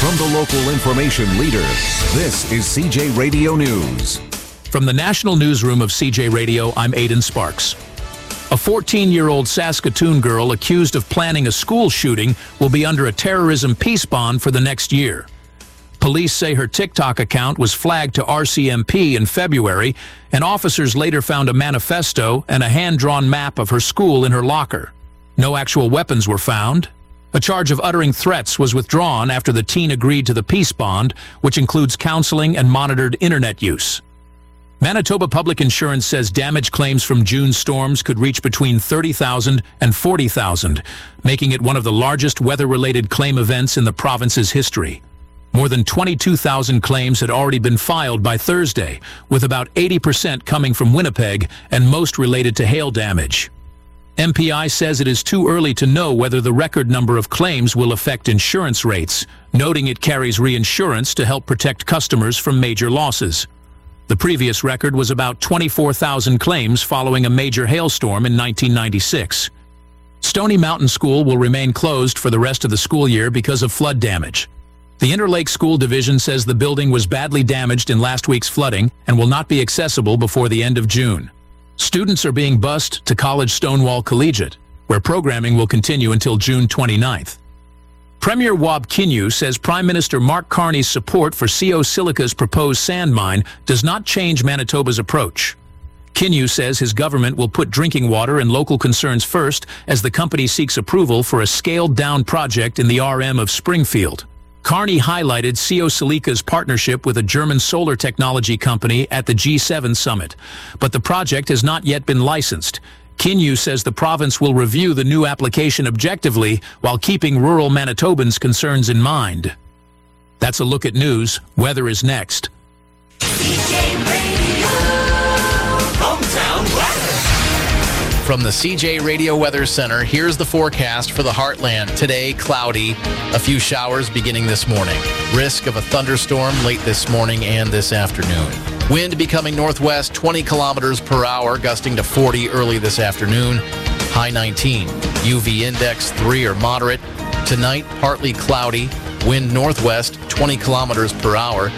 From the local information leader, this is CJ Radio News. From the National Newsroom of CJ Radio, I'm Aidan Sparks. A 14-year-old Saskatoon girl accused of planning a school shooting will be under a terrorism peace bond for the next year. Police say her TikTok account was flagged to RCMP in February, and officers later found a manifesto and a hand-drawn map of her school in her locker. No actual weapons were found. A charge of uttering threats was withdrawn after the teen agreed to the peace bond, which includes counseling and monitored internet use. Manitoba Public Insurance says damage claims from June storms could reach between $30,000 and $40,000, making it one of the largest weather-related claim events in the province's history. More than 22,000 claims had already been filed by Thursday, with about 80% coming from Winnipeg and most related to hail damage. MPI says it is too early to know whether the record number of claims will affect insurance rates, noting it carries reinsurance to help protect customers from major losses. The previous record was about 24,000 claims following a major hailstorm in 1996. Stony Mountain School will remain closed for the rest of the school year because of flood damage. The Interlake School Division says the building was badly damaged in last week's flooding and will not be accessible before the end of June. Students are being bused to College Stonewall Collegiate, where programming will continue until June 29th. Premier Wab Kinew says Prime Minister Mark Carney's support for CO Silica's proposed sand mine does not change Manitoba's approach. Kinew says his government will put drinking water and local concerns first as the company seeks approval for a scaled-down project in the RM of Springfield. Carney highlighted CO Silica's partnership with a German solar technology company at the G7 summit, but the project has not yet been licensed. Kinew says the province will review the new application objectively while keeping rural Manitobans' concerns in mind. That's a look at news. Weather is next. CJ Radio, Hometown Weather. From the CJ Radio Weather Center, here's the forecast for the Heartland. Today, cloudy, a few showers beginning this morning. Risk of a thunderstorm late this morning and this afternoon. Wind becoming northwest 20 kilometers per hour, gusting to 40 early this afternoon. High 19. UV index 3 or moderate. Tonight, partly cloudy. Wind northwest 20 kilometers per hour.